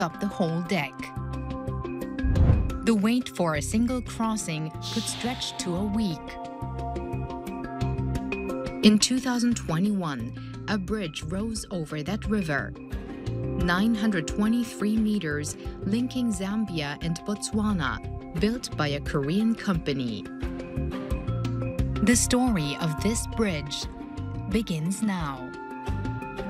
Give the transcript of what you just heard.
up the whole deck. The wait for a single crossing could stretch to a week. In 2021, a bridge rose over that river, 923 meters linking Zambia and Botswana, built by a Korean company. The story of this bridge begins now.